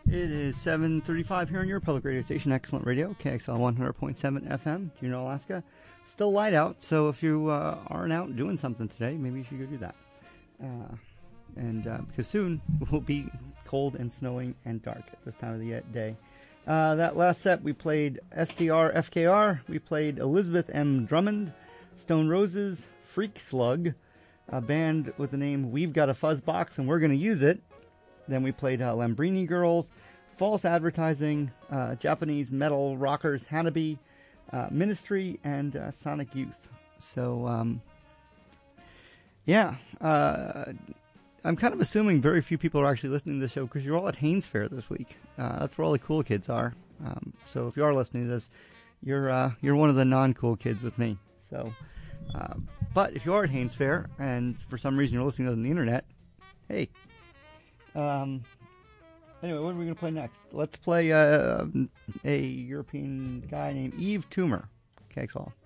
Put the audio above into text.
It is 7:35 here on your public radio station, Excellent Radio, KXL 100.7 FM, Juneau, Alaska. Still light out, so if you aren't out doing something today, maybe you should go do that. Because soon it will be cold and snowing and dark at this time of the day. That last set, we played SDR FKR, we played Elizabeth M. Drummond, Stone Roses, Freak Slug, a band with the name We've Got a Fuzz Box and We're Going to Use It. Then we played Lambrini Girls, False Advertising, Japanese metal rockers Hanabi, Ministry, and Sonic Youth. So, I'm kind of assuming very few people are actually listening to the show because you're all at Haynes Fair this week. That's where all the cool kids are. So if you are listening to this, you're one of the non-cool kids with me. So, but if you are at Haynes Fair and for some reason you're listening to it on the internet, hey. Anyway, what are we going to play next? Let's play a European guy named Yves Tumor. KXL.